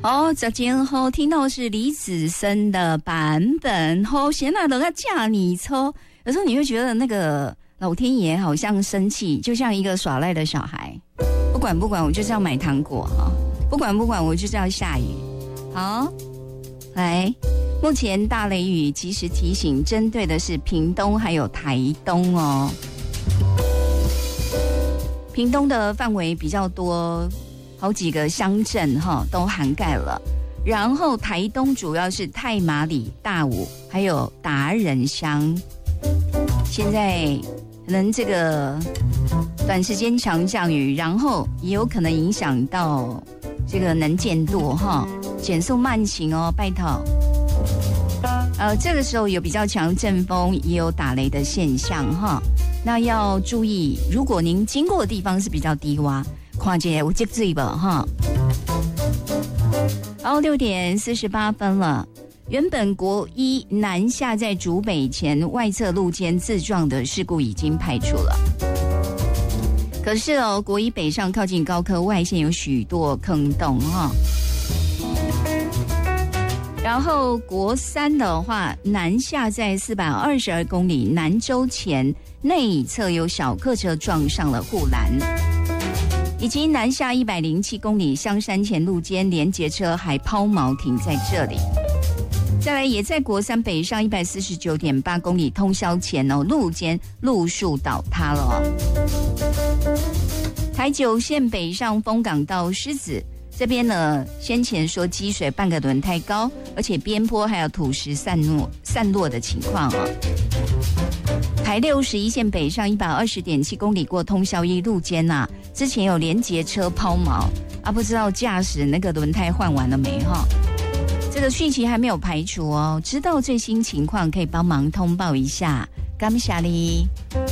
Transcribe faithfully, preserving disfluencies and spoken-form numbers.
哦，这间后听到是李子森的版本，后现在人家驾你车，有时候你会觉得那个老天爷好像生气，就像一个耍赖的小孩，不管不管我就是要买糖果哈，不管不管我就是要下雨。好，来，目前大雷雨及时提醒针对的是屏东还有台东哦。屏东的范围比较多，好几个乡镇哈都涵盖了。然后台东主要是太麻里、大武还有达人乡。现在可能这个短时间强降雨，然后也有可能影响到这个能见度哈，减速慢行哦，拜托。呃，这个时候有比较强阵风，也有打雷的现象哈。那要注意，如果您经过的地方是比较低洼，看见有积水吧哈。好，六点四十八分了。原本国一南下在竹北前外侧路肩自撞的事故已经排除了，可是哦，国一北上靠近高科外线有许多坑洞哈。然后国三的话，南下在四百二十二公里南州前内侧有小客车撞上了护栏，以及南下一百零七公里香山前路间连结车还抛锚停在这里。再来也在国三北上一百四十九点八公里通霄前哦，路间路树倒塌了哦。台九线北上丰港到狮子。这边呢，先前说积水半个轮胎高，而且边坡还有土石散落散落的情况啊。台六十一线北上一百二十点七公里过通霄一路间呐、啊，之前有连结车抛锚啊，不知道驾驶那个轮胎换完了没哈？这个讯息还没有排除哦，知道最新情况可以帮忙通报一下，感谢你。